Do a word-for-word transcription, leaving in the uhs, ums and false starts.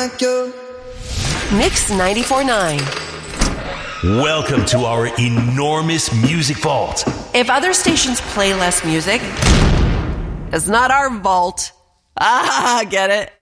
like you. Mix ninety-four point nine. Welcome to our enormous music vault. If other stations play less music, it's not our vault. Ah, get it?